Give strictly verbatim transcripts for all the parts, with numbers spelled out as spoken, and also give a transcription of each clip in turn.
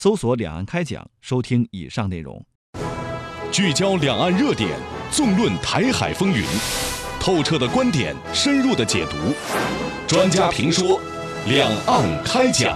搜索两岸开讲，收听以上内容。 聚焦两岸热点，纵论台海风云，透彻的观点，深入的解读，专家评说，两岸开讲。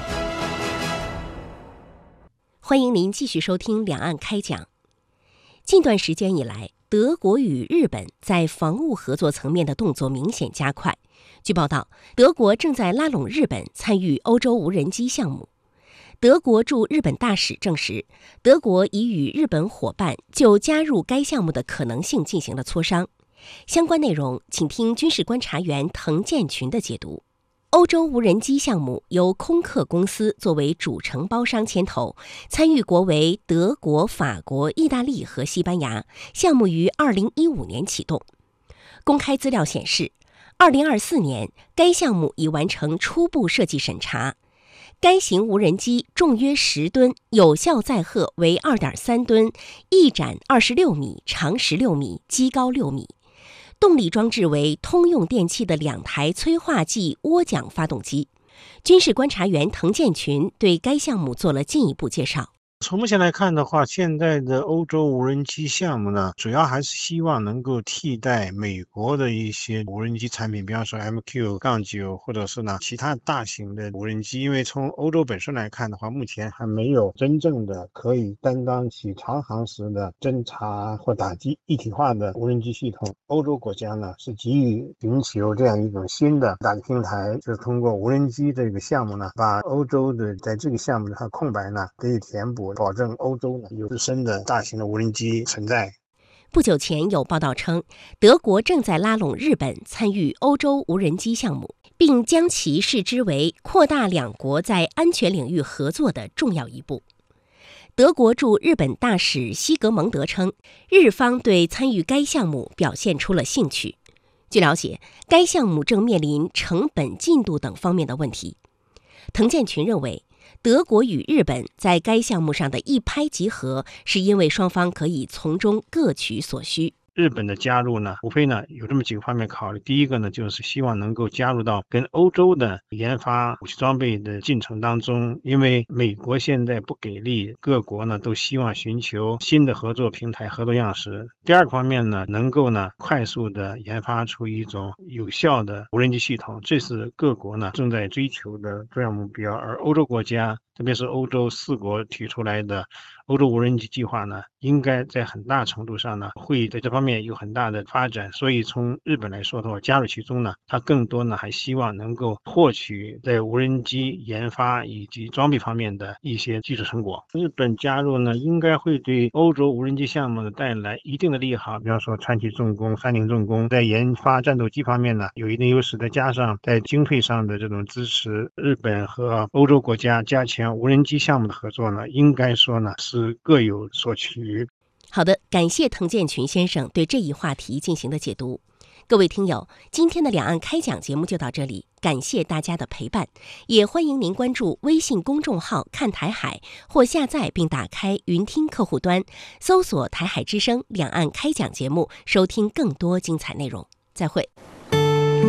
欢迎您继续收听两岸开讲。近段时间以来，德国与日本在防务合作层面的动作明显加快。据报道，德国正在拉拢日本参与欧洲无人机项目。德国驻日本大使证实，德国已与日本伙伴就加入该项目的可能性进行了磋商。相关内容，请听军事观察员滕建群的解读。欧洲无人机项目由空客公司作为主承包商牵头，参与国为德国、法国、意大利和西班牙。项目于二零一五年启动。公开资料显示，二零二四年该项目已完成初步设计审查。该型无人机重约十吨，有效载荷为二点三吨，翼展二十六米，长十六米，机高六米。动力装置为通用电气的两台催化剂涡桨发动机。军事观察员滕建群对该项目做了进一步介绍。 从目前来看的话，现在的欧洲无人机项目呢，主要还是希望能够替代美国的一些无人机产品，比方说 M Q 九 或者是呢其他大型的无人机。因为从欧洲本身来看的话，目前还没有真正的可以担当起长航时的侦察或打击一体化的无人机系统。欧洲国家呢是急于寻求这样一种新的打击平台，就是通过无人机这个项目呢，把欧洲的在这个项目的它空白呢可以填补，保证欧洲呢有自身的大型的无人机存在。 不久前有报道称，德国正在拉拢日本参与欧洲无人机项目，并将其视之为扩大两国在安全领域合作的重要一步。德国驻日本大使西格蒙德称，日方对参与该项目表现出了兴趣。据了解，该项目正面临成本、进度等方面的问题。滕建群认为，德国与日本在该项目上的一拍即合，是因为双方可以从中各取所需。 日本的加入呢，无非呢有这么几个方面考虑。第一个呢，就是希望能够加入到跟欧洲的研发武器装备的进程当中，因为美国现在不给力，各国呢都希望寻求新的合作平台、合作样式。第二个方面呢，能够呢快速的研发出一种有效的无人机系统，这是各国呢正在追求的重要目标。而欧洲国家，特别是欧洲四国提出来的欧洲无人机计划呢，应该在很大程度上呢，会在这方面有很大的发展。所以从日本来说的话，加入其中呢，它更多呢还希望能够获取在无人机研发以及装备方面的一些技术成果。日本加入呢，应该会对欧洲无人机项目呢带来一定的利好，比方说川崎重工、三菱重工在研发战斗机方面呢有一定优势，再加上在经费上的这种支持，日本和欧洲国家加强无人机项目的合作呢，应该说呢是各有所取。 好的，感谢滕建群先生对这一话题进行的解读。各位听友，今天的两岸开讲节目就到这里，感谢大家的陪伴，也欢迎您关注微信公众号看台海，或下载并打开云听客户端，搜索台海之声两岸开讲节目，收听更多精彩内容。再会。